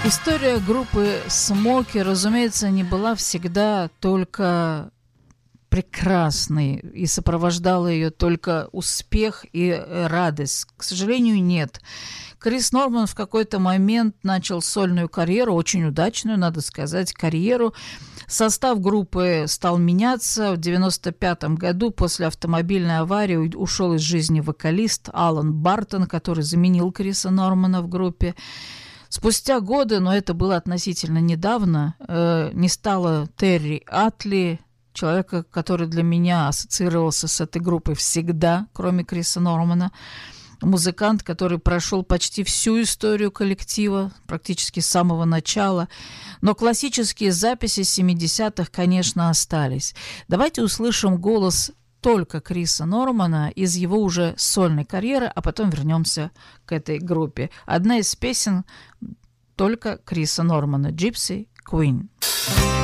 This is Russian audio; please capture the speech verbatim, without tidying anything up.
История группы Смоки, разумеется, не была всегда только прекрасной и сопровождала ее только успех и радость. К сожалению, нет. Крис Норман в какой-то момент начал сольную карьеру, очень удачную, надо сказать, карьеру. Состав группы стал меняться. В девяносто пятом году после автомобильной аварии ушел из жизни вокалист Алан Бартон, который заменил Криса Нормана в группе. Спустя годы, но это было относительно недавно, э, не стало Терри Атли, человека, который для меня ассоциировался с этой группой всегда, кроме Криса Нормана. Музыкант, который прошел почти всю историю коллектива, практически с самого начала. Но классические записи семидесятых, конечно, остались. Давайте услышим голос только Криса Нормана из его уже сольной карьеры, а потом вернемся к этой группе. Одна из песен только Криса Нормана, «Gypsy Queen».